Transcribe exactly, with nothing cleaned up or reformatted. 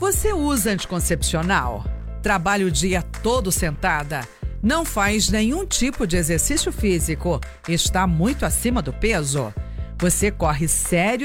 Você usa anticoncepcional? Trabalha o dia todo sentada? Não faz nenhum tipo de exercício físico? Está muito acima do peso? Você corre sério